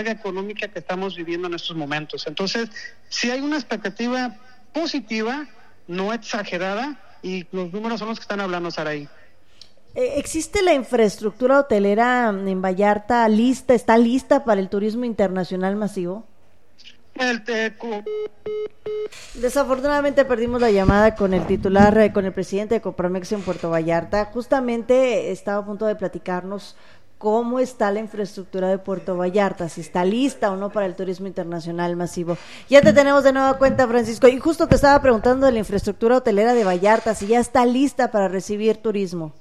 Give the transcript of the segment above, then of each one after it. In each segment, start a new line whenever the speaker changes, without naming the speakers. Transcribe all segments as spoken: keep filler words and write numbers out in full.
carga económica que estamos viviendo en estos momentos. Entonces, sí hay una expectativa positiva, no exagerada, y los números son los que están hablando, Saraí.
¿Existe la infraestructura hotelera en Vallarta lista, está lista para el turismo internacional masivo?
El teco.
Desafortunadamente perdimos la llamada con el titular, eh, con el presidente de Coparmex en Puerto Vallarta. Justamente estaba a punto de platicarnos cómo está la infraestructura de Puerto Vallarta, si está lista o no para el turismo internacional masivo. Ya te tenemos de nueva cuenta, Francisco, y justo te estaba preguntando de la infraestructura hotelera de Vallarta, si ya está lista para recibir turismo.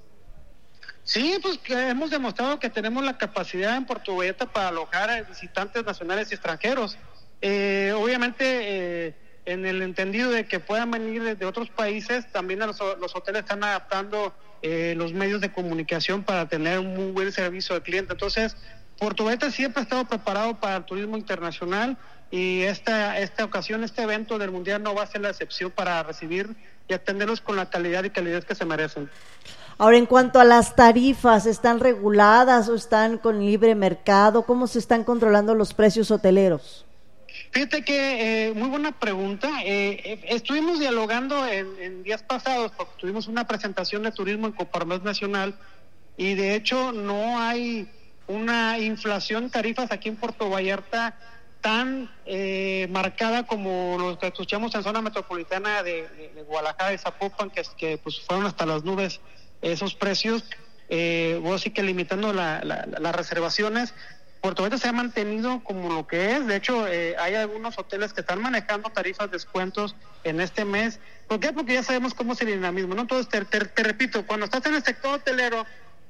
Sí, pues que hemos demostrado que tenemos la capacidad en Puerto Vallarta para alojar a visitantes nacionales y extranjeros. Eh, obviamente, eh, en el entendido de que puedan venir de otros países, también los, los hoteles están adaptando eh, los medios de comunicación para tener un muy buen servicio al cliente. Entonces, Puerto Vallarta siempre ha estado preparado para el turismo internacional, y esta, esta ocasión, este evento del Mundial no va a ser la excepción para recibir y atenderlos con la calidad y calidez que se merecen.
Ahora, en cuanto a las tarifas, ¿están reguladas o están con libre mercado? ¿Cómo se están controlando los precios hoteleros?
Fíjate que, eh, muy buena pregunta. Eh, eh, estuvimos dialogando en, en días pasados, porque tuvimos una presentación de turismo en Coparmex Nacional, y de hecho no hay una inflación de tarifas aquí en Puerto Vallarta tan eh, marcada como lo que escuchamos en zona metropolitana de, de, de Guadalajara y Zapopan, que, que pues fueron hasta las nubes esos precios, eh, o sí que limitando la, la, las reservaciones. Puerto Vallarta se ha mantenido como lo que es. De hecho, eh, hay algunos hoteles que están manejando tarifas, descuentos en este mes. ¿Por qué? Porque ya sabemos cómo es el dinamismo, ¿no? Entonces, te, te, te repito, cuando estás en el sector hotelero,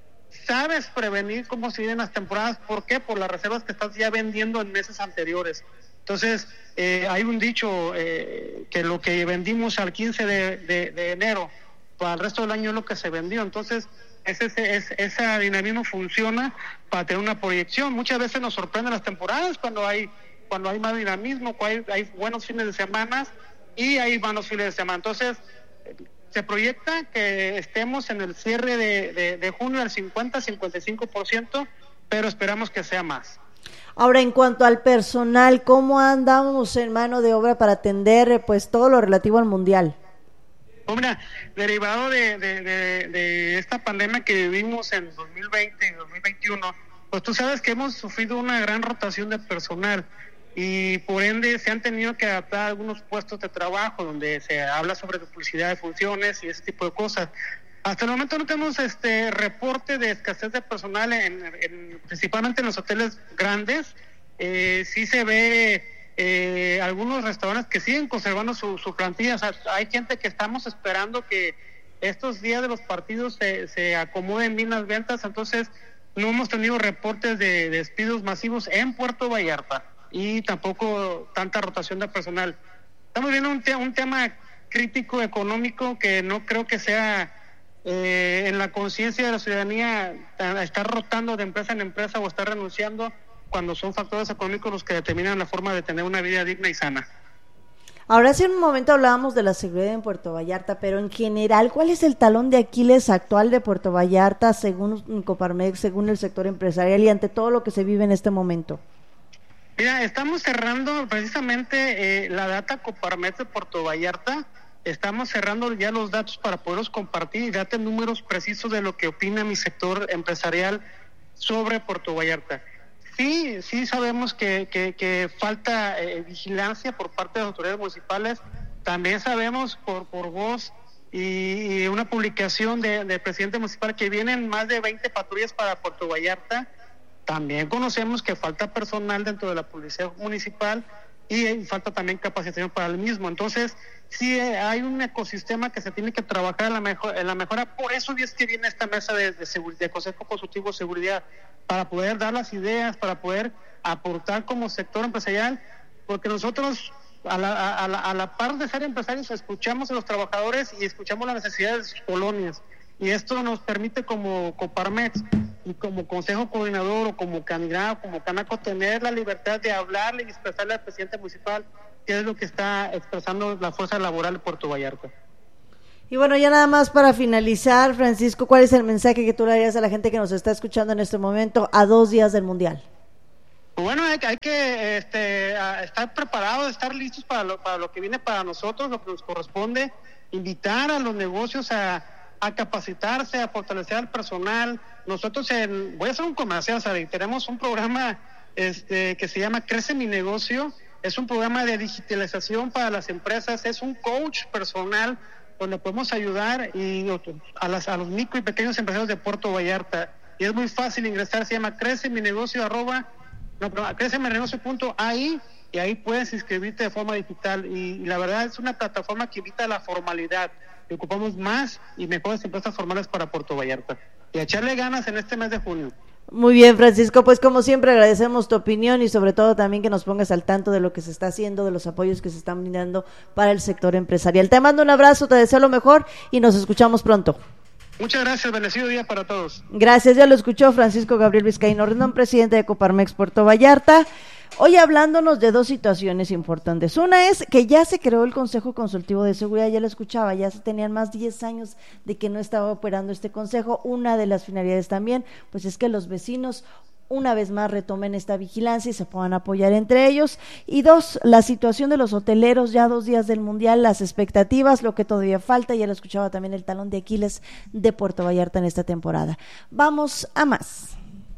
sabes prevenir cómo se vienen las temporadas. ¿Por qué? Por las reservas que estás ya vendiendo en meses anteriores. Entonces, eh, hay un dicho eh, que lo que vendimos al quince de, de, de enero, para el resto del año es lo que se vendió. Entonces, ese, ese, ese dinamismo funciona para tener una proyección. Muchas veces nos sorprenden las temporadas cuando hay cuando hay más dinamismo, cuando hay, hay buenos fines de semana y hay malos fines de semana. Entonces, se proyecta que estemos en el cierre de, de, de junio al cincuenta a cincuenta y cinco por ciento, pero esperamos que sea más.
Ahora, en cuanto al personal, ¿cómo andamos en mano de obra para atender pues todo lo relativo al Mundial?
Pues mira, derivado de, de, de, de esta pandemia que vivimos en dos mil veinte y dos mil veintiuno, pues tú sabes que hemos sufrido una gran rotación de personal, y por ende se han tenido que adaptar a algunos puestos de trabajo donde se habla sobre duplicidad de funciones y ese tipo de cosas. Hasta el momento no tenemos este reporte de escasez de personal, en, en, principalmente en los hoteles grandes. Eh, sí se ve eh, algunos restaurantes que siguen conservando su, su plantilla. O sea, hay gente que estamos esperando que estos días de los partidos se, se acomoden bien las ventas. Entonces no hemos tenido reportes de, de despidos masivos en Puerto Vallarta, y tampoco tanta rotación de personal. Estamos viendo un, te- un tema crítico económico que no creo que sea eh, en la conciencia de la ciudadanía estar rotando de empresa en empresa o estar renunciando, cuando son factores económicos los que determinan la forma de tener una vida digna y sana.
Ahora, hace un momento hablábamos de la seguridad en Puerto Vallarta, pero en general, ¿cuál es el talón de Aquiles actual de Puerto Vallarta según Coparmex, según el sector empresarial y ante todo lo que se vive en este momento?
Mira, estamos cerrando precisamente eh, la data Coparmex de Puerto Vallarta. Estamos cerrando ya los datos para poderlos compartir y darte números precisos de lo que opina mi sector empresarial sobre Puerto Vallarta. Sí, sí sabemos que, que, que falta eh, vigilancia por parte de las autoridades municipales. También sabemos por, por voz y, y una publicación de, del presidente municipal que vienen más de veinte patrullas para Puerto Vallarta. También conocemos que falta personal dentro de la policía municipal y falta también capacitación para el mismo. Entonces, sí hay un ecosistema que se tiene que trabajar en la, mejor, en la mejora. Por eso es que viene esta mesa de, de, seguridad, de Consejo Consultivo de Seguridad, para poder dar las ideas, para poder aportar como sector empresarial, porque nosotros, a la, a la, a la par de ser empresarios, escuchamos a los trabajadores y escuchamos las necesidades de sus colonias. Y esto nos permite como Coparmex y como Consejo Coordinador o como Canidad o como Canaco tener la libertad de hablarle y expresarle al presidente municipal qué es lo que está expresando la fuerza laboral de Puerto Vallarta.
Y bueno, ya nada más para finalizar, Francisco, ¿cuál es el mensaje que tú le darías a la gente que nos está escuchando en este momento a dos días del Mundial?
Pues bueno, hay, hay que este, estar preparados, estar listos para lo, para lo que viene para nosotros, lo que nos corresponde, invitar a los negocios a, a capacitarse, a fortalecer al personal. Nosotros, en, voy a hacer un comercial, Sari, tenemos un programa este, que se llama Crece Mi Negocio, es un programa de digitalización para las empresas, es un coach personal donde podemos ayudar y a, las, a los micro y pequeños empresarios de Puerto Vallarta. Y es muy fácil ingresar, se llama Crece Mi Negocio, arroba, no, pero crece mi negocio punto a i, y ahí puedes inscribirte de forma digital. Y, y la verdad es una plataforma que evita la formalidad. Y ocupamos más y mejores empresas formales para Puerto Vallarta. Y a echarle ganas en este mes de junio.
Muy bien, Francisco, pues como siempre agradecemos tu opinión y sobre todo también que nos pongas al tanto de lo que se está haciendo, de los apoyos que se están brindando para el sector empresarial. Te mando un abrazo, te deseo lo mejor y nos escuchamos pronto.
Muchas gracias, bendecido día para todos.
Gracias, ya lo escuchó Francisco Gabriel Vizcaíno Rendón, presidente de Coparmex Puerto Vallarta. Hoy hablándonos de dos situaciones importantes. Una es que ya se creó el Consejo Consultivo de Seguridad, ya lo escuchaba, ya se tenían más de diez años de que no estaba operando este consejo. Una de las finalidades también, pues es que los vecinos una vez más retomen esta vigilancia y se puedan apoyar entre ellos. Y dos, la situación de los hoteleros, ya dos días del Mundial, las expectativas, lo que todavía falta, ya lo escuchaba también el talón de Aquiles de Puerto Vallarta en esta temporada. Vamos a más.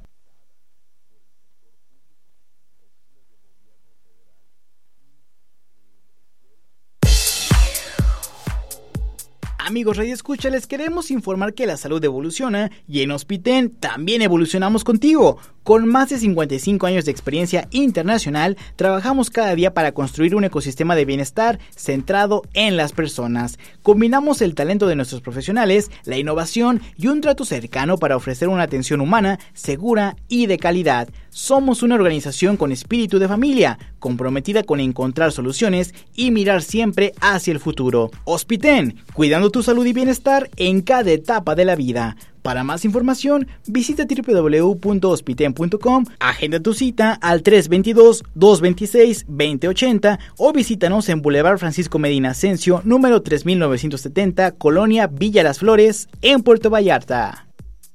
Amigos Radio Escucha, les queremos informar que la salud evoluciona y en Hospiten también evolucionamos contigo. Con más de cincuenta y cinco años de experiencia internacional, trabajamos cada día para construir un ecosistema de bienestar centrado en las personas. Combinamos el talento de nuestros profesionales, la innovación y un trato cercano para ofrecer una atención humana, segura y de calidad. Somos una organización con espíritu de familia, comprometida con encontrar soluciones y mirar siempre hacia el futuro. Hospiten, cuidando tu salud y bienestar en cada etapa de la vida. Para más información, visita doble u doble u doble u punto hospiten punto com, agenda tu cita al tres dos dos, dos dos seis, dos cero ocho cero o visítanos en Boulevard Francisco Medina Ascencio, número tres mil novecientos setenta, Colonia Villa Las Flores, en Puerto Vallarta.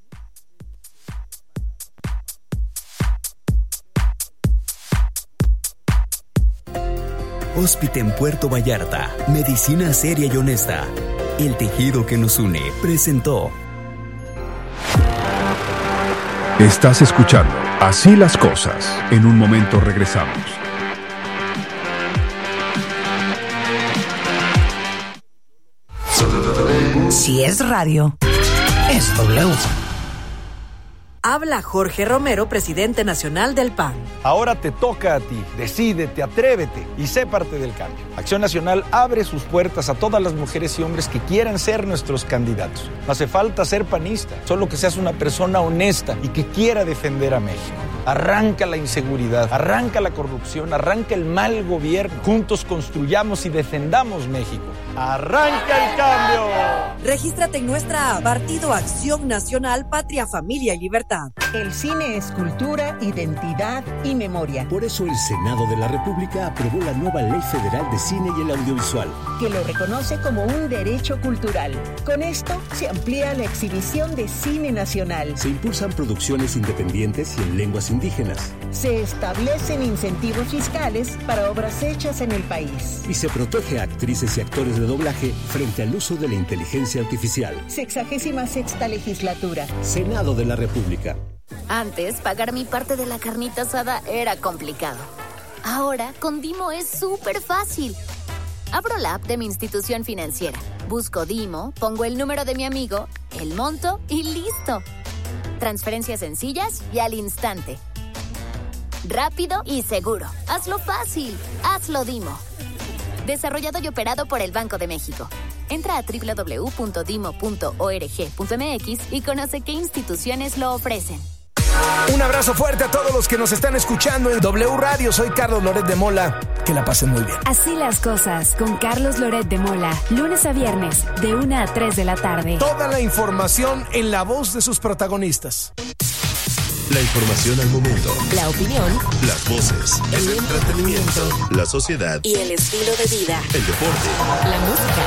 Hospiten Puerto Vallarta, medicina seria y honesta. El tejido que nos une presentó.
Estás escuchando Así las Cosas. En un momento regresamos.
Si es radio, es W. Habla Jorge Romero, presidente nacional del P A N.
Ahora te toca a ti. Decídete, atrévete y sé parte del cambio. Acción Nacional abre sus puertas a todas las mujeres y hombres que quieran ser nuestros candidatos. No hace falta ser panista, solo que seas una persona honesta y que quiera defender a México. Arranca la inseguridad, arranca la corrupción, arranca el mal gobierno. Juntos construyamos y defendamos México. ¡Arranca el cambio!
Regístrate en nuestra app, Partido Acción Nacional, Patria, Familia y Libertad.
El cine es cultura, identidad y memoria.
Por eso el Senado de la República aprobó la nueva Ley Federal de Cine y el Audiovisual,
que lo reconoce como un derecho cultural. Con esto se amplía la exhibición de cine nacional.
Se impulsan producciones independientes y en lenguas indígenas.
Se establecen incentivos fiscales para obras hechas en el país.
Y se protege a actrices y actores de doblaje frente al uso de la inteligencia artificial.
Sexagésima sexta legislatura.
Senado de la República.
Antes, pagar mi parte de la carnita asada era complicado. Ahora, con Dimo es súper fácil. Abro la app de mi institución financiera, busco Dimo, pongo el número de mi amigo, el monto y listo. Transferencias sencillas y al instante. Rápido y seguro. Hazlo fácil. Hazlo Dimo. Desarrollado y operado por el Banco de México. Entra a doble u doble u doble u punto dimo punto org punto m x y conoce qué instituciones lo ofrecen.
Un abrazo fuerte a todos los que nos están escuchando en W Radio. Soy Carlos Loret de Mola. Que la pasen muy bien.
Así las cosas con Carlos Loret de Mola. Lunes a viernes, de una a tres de la tarde.
Toda la información en la voz de sus protagonistas.
La información al momento.
La opinión.
Las voces. El, el entretenimiento. La sociedad.
Y el estilo de vida.
El deporte.
La música.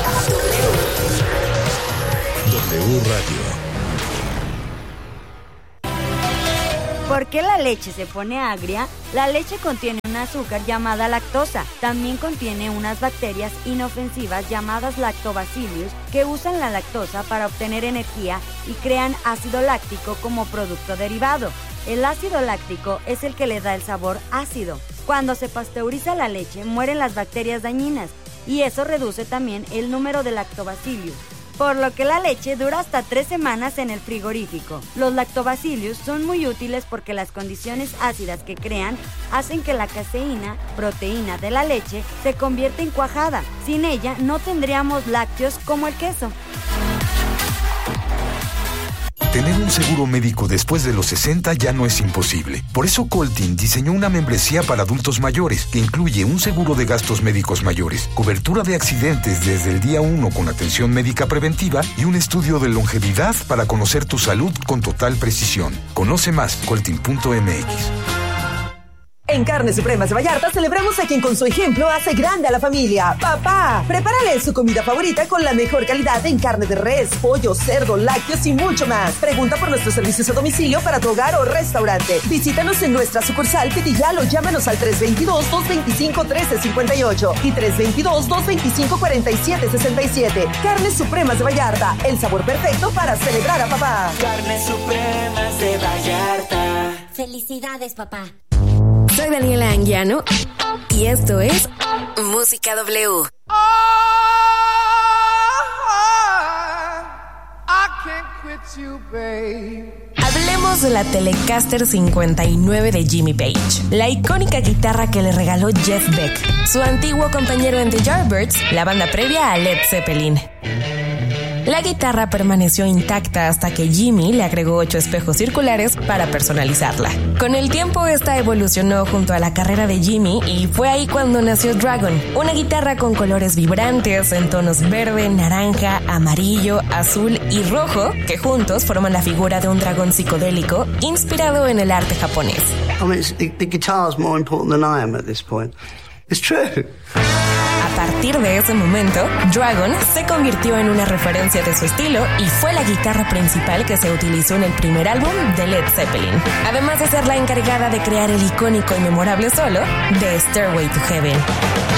W. W Radio.
¿Por qué la leche se pone agria? La leche contiene un azúcar llamada lactosa. También contiene unas bacterias inofensivas llamadas lactobacillus que usan la lactosa para obtener energía y crean ácido láctico como producto derivado. El ácido láctico es el que le da el sabor ácido. Cuando se pasteuriza la leche, mueren las bacterias dañinas y eso reduce también el número de lactobacillus, por lo que la leche dura hasta tres semanas en el frigorífico. Los lactobacillus son muy útiles porque las condiciones ácidas que crean hacen que la caseína, proteína de la leche, se convierta en cuajada. Sin ella no tendríamos lácteos como el queso.
Tener un seguro médico después de los sesenta ya no es imposible. Por eso Coltin diseñó una membresía para adultos mayores que incluye un seguro de gastos médicos mayores, cobertura de accidentes desde el día uno con atención médica preventiva y un estudio de longevidad para conocer tu salud con total precisión. Conoce más, coltin punto m x.
En Carnes Supremas de Vallarta celebramos a quien con su ejemplo hace grande a la familia. Papá, prepárale su comida favorita con la mejor calidad en carne de res, pollo, cerdo, lácteos y mucho más. Pregunta por nuestros servicios a domicilio para tu hogar o restaurante. Visítanos en nuestra sucursal Pitillal o llámanos al tres dos dos, dos dos cinco, uno tres cinco ocho y tres dos dos, dos dos cinco, cuatro siete seis siete. Carnes Supremas de Vallarta, el sabor perfecto para celebrar a papá.
Carnes Supremas de Vallarta.
Felicidades, papá.
Soy Daniela Anguiano y esto es Música W.
Oh, I can't quit you, babe.
Hablemos de la Telecaster cincuenta y nueve de Jimmy Page, la icónica guitarra que le regaló Jeff Beck, su antiguo compañero en The Yardbirds, la banda previa a Led Zeppelin. La guitarra permaneció intacta hasta que Jimmy le agregó ocho espejos circulares para personalizarla. Con el tiempo esta evolucionó junto a la carrera de Jimmy y fue ahí cuando nació Dragon, una guitarra con colores vibrantes en tonos verde, naranja, amarillo, azul y rojo que juntos forman la figura de un dragón psicodélico inspirado en el arte japonés.
I mean, the, the guitar's more important than I am at this point. It's true.
A partir de ese momento, Dragon se convirtió en una referencia de su estilo y fue la guitarra principal que se utilizó en el primer álbum de Led Zeppelin, además de ser la encargada de crear el icónico y memorable solo de Stairway to Heaven.